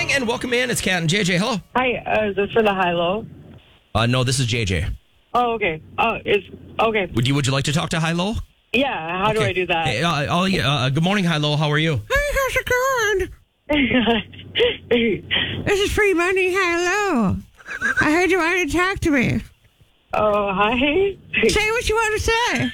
morning and welcome in. It's Kat and JJ. Hello. Hi, is this for the high-low? No, this is JJ. Oh, okay. It's okay. Would you like to talk to Hilo? Yeah, how do I do that? Hey, good morning, Hilo. How are you? Hey, how's it going? This is free money. Hello. I heard you wanted to talk to me. Oh, hi. Say what you want to say.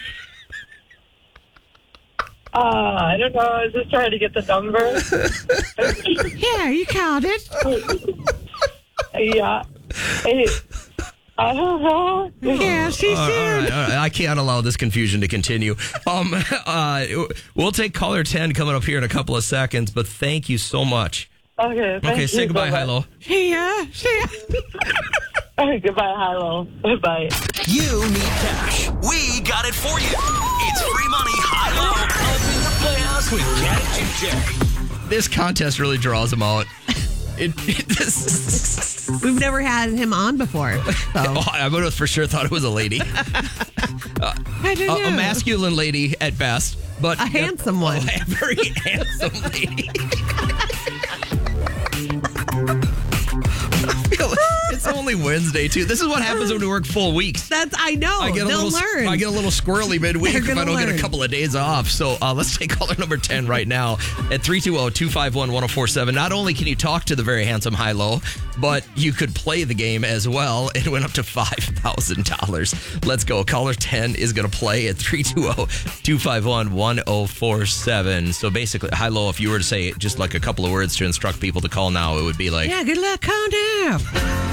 I don't know. I was just trying to get the number. Yeah, you called it. Yeah. Hey, I don't know. Yeah, she All said. right. I can't allow this confusion to continue. We'll take caller 10 coming up here in a couple of seconds, but thank you so much. Okay, thank you say goodbye, so much. Hilo. See ya. Goodbye, high-low. Bye. You need cash. We got it for you. It's free money, high-low. Open the playhouse with Kat and JJ. This contest really draws them out. We've never had him on before. So. I would have for sure thought it was a lady. I don't know. A masculine lady at best, but A handsome one. A very handsome lady. It's only Wednesday too. This is what happens when we work full weeks. I know. They'll learn. I get a little squirrely midweek They're if I gonna don't get learn. a couple of days off. So let's take caller number 10 right now at 320-251-1047. Not only can you talk to the very handsome Hilo, but you could play the game as well. It went up to $5,000. Let's go. Caller 10 is going to play at 320-251-1047. So basically, Hilo, if you were to say just like a couple of words to instruct people to call now, it would be like, Yeah, good luck. Calm down.